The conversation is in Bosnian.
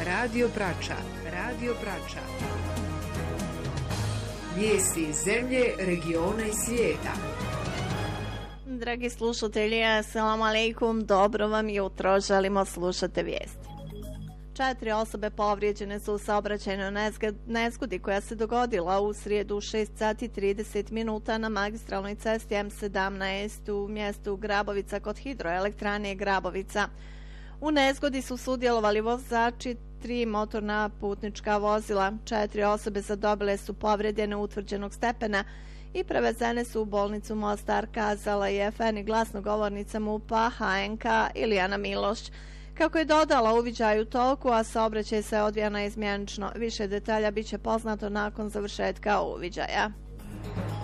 Radio Prača. Radio Prača. Vijesti iz zemlje, regiona i svijeta. Dragi slušatelji, assalamu alaikum, dobro vam jutro, želimo slušati vijesti. 4 osobe povrijeđene su u saobraćajnoj nezgodi koja se dogodila u srijedu 6:30 na magistralnoj cesti M17 u mjestu Grabovica kod hidroelektrane Grabovica. U nezgodi su sudjelovali vozači 3 motorna putnička vozila. 4 osobe zadobile su povrijede neutvrđenog stepena i prevezene su u bolnicu Mostar, kazala je FN glasnogovornica MUP-a HNK Ilijana Miloš. Kako je dodala, uviđaj u toku, a saobraćaj se odvija naizmjenično. Više detalja biće poznato nakon završetka uviđaja.